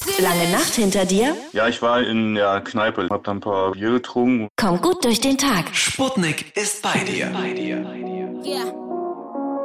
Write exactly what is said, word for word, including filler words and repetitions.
Lange Nacht hinter dir? Ja, ich war in der Kneipe, hab da ein paar Bier getrunken. Komm gut durch den Tag. Sputnik ist bei dir. Yeah.